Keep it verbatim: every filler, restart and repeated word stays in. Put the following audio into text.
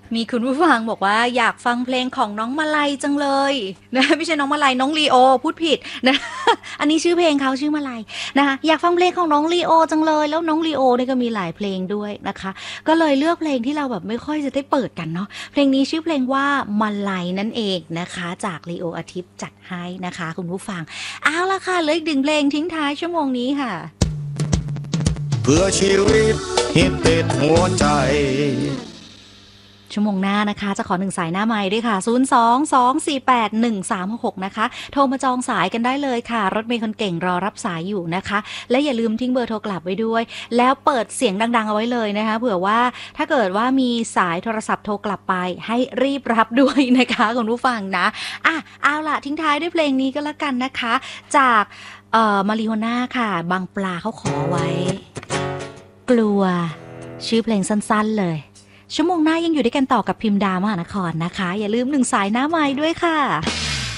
มีคุณผู้ฟังบอกว่าอยากฟังเพลงของน้องมาลัยจังเลยนะไม่ใช่น้องมาลัยน้องลีโอพูดผิดนะอันนี้ชื่อเพลงเขาชื่อมาลัยนะคะอยากฟังเพลงของน้องลีโอจังเลยแล้วน้องลีโอเนี่ยก็มีหลายเพลงด้วยนะคะก็เลยเลือกเพลงที่เราแบบไม่ค่อยจะได้เปิดกันเนาะเพลงนี้ชื่อเพลงว่ามาลัยนั่นเองนะคะจากลีโออาทิตย์จัดให้นะคะคุณผู้ฟังเอาละค่ะเหลืออีกหนึ่งเพลงทิ้งท้ายชั่วโมงนี้ค่ะเพื่อชีวิตฮิตติดหัวใจชั่วโมงหน้านะคะจะขอหนึ่งสายหน้าไมค์ด้วยค่ะศูนย์ สอง สอง สี่ แปด หนึ่ง สาม หก นะคะโทรมาจองสายกันได้เลยค่ะรถเมล์คนเก่งรอรับสายอยู่นะคะและอย่าลืมทิ้งเบอร์โทรกลับไว้ด้วยแล้วเปิดเสียงดังๆเอาไว้เลยนะคะเผื่อว่าถ้าเกิดว่ามีสายโทรศัพท์โทรกลับไปให้รีบรับด้วยนะคะคุณผู้ฟังนะอ่ะเอาล่ะทิ้งท้ายด้วยเพลงนี้ก็แล้วกันนะคะจากเอ่อมาริโฮน่าค่ะบางปลาเขาขอไว้กลัวชื่อเพลงสั้นๆเลยชั่วโมงหน้ายังอยู่ด้วยกันต่อกับพิมพ์ดามหานครนะคะอย่าลืมหนึ่งสายหน้าไม้ด้วยค่ะ